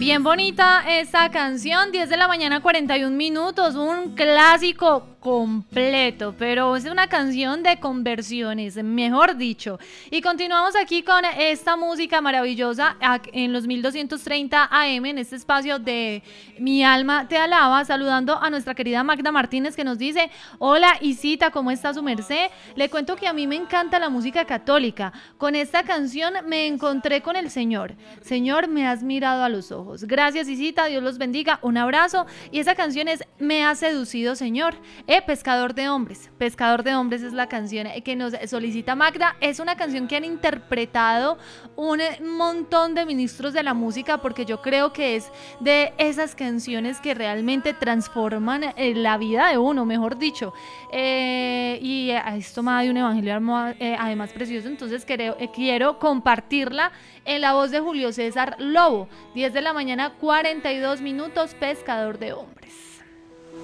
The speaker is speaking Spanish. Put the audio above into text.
Bien bonita esta canción, 10 de la mañana 41 minutos, un clásico completo, pero es una canción de conversiones, mejor dicho. Y continuamos aquí con esta música maravillosa en los 1230 AM, en este espacio de Mi Alma Te Alaba, saludando a nuestra querida Magda Martínez que nos dice: hola Isita, ¿cómo está su merced? Le cuento que a mí me encanta la música católica. Con esta canción me encontré con el Señor. Señor, me has mirado a los ojos. Gracias Isita, Dios los bendiga, un abrazo. Y esa canción es Me has seducido Señor. Pescador de hombres. Pescador de hombres es la canción que nos solicita Magda. Es una canción que han interpretado un montón de ministros de la música, porque yo creo que es de esas canciones que realmente transforman la vida de uno, mejor dicho. Y es tomada de un evangelio además precioso, entonces quiero compartirla en la voz de Julio César Lobo. 10 de la mañana 42 minutos, Pescador de hombres.